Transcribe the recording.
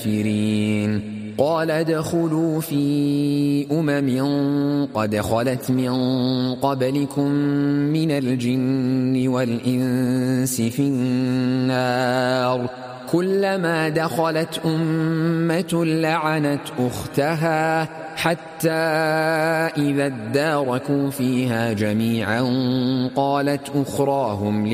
قال ادخلوا في قد خلت من قبلكم من الجن والإنس في النار كلما دخلت أمة لعنت أختها حتى إذا اداركوا فيها جميعا قالت أخراهم